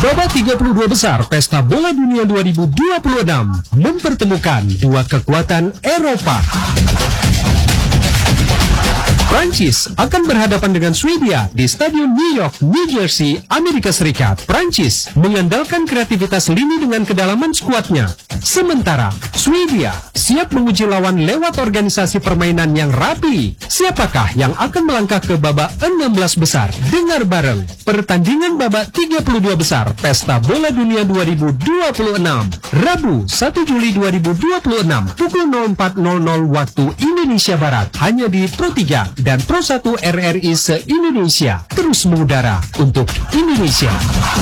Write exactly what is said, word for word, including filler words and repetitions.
Babak tiga puluh dua besar Pesta Bola Dunia dua ribu dua puluh enam mempertemukan dua kekuatan Eropa. Prancis akan berhadapan dengan Swedia di Stadion New York, New Jersey, Amerika Serikat. Prancis mengandalkan kreativitas lini dengan kedalaman skuadnya. Sementara Swedia siap menguji lawan lewat organisasi permainan yang rapi. Siapakah yang akan melangkah ke babak enam belas besar? Dengar bareng pertandingan babak tiga puluh dua besar Pesta Bola Dunia dua ribu dua puluh enam, Rabu satu Juli dua ribu dua puluh enam pukul nol empat nol nol waktu Indonesia Barat, hanya di Pro tiga dan Pro satu R R I se-Indonesia, terus mengudara untuk Indonesia.